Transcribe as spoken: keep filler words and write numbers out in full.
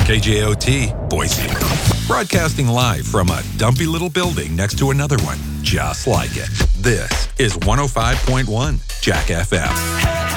K J O T, Boise. Broadcasting live from a dumpy little building next to another one, just like it. This is one oh five point one Jack F M.